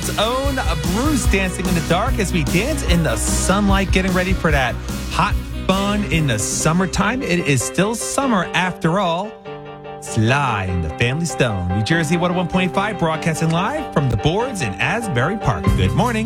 world's own Bruce dancing in the dark as we dance in the sunlight, getting ready for that hot fun in the summertime. It is still summer after all. Sly and the Family Stone, New Jersey 101.5, broadcasting live from the boards in Asbury Park. Good morning.